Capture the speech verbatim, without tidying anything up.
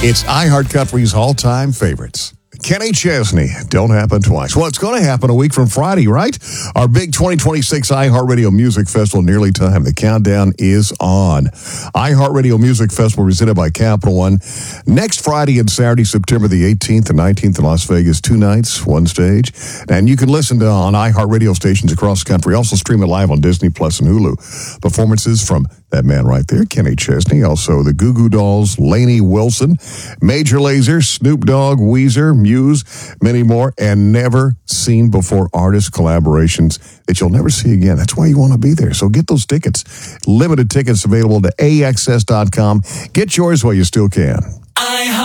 It's iHeartCountry's all-time favorites. Kenny Chesney, Don't Happen Twice. Well, it's going to happen a week from Friday, right? Our big twenty twenty-six iHeartRadio Music Festival, nearly time. The countdown is on. iHeartRadio Music Festival presented by Capital One. Next Friday and Saturday, September the eighteenth and nineteenth in Las Vegas. Two nights, one stage. And you can listen to on iHeartRadio stations across the country. Also stream it live on Disney Plus and Hulu. Performances from that man right there, Kenny Chesney. Also the Goo Goo Dolls, Lainey Wilson, Major Lazer, Snoop Dogg, Weezer, Muse, many more, and never seen before artist collaborations that you'll never see again. That's why you want to be there. So get those tickets. Limited tickets available to A X S dot com. Get yours while you still can.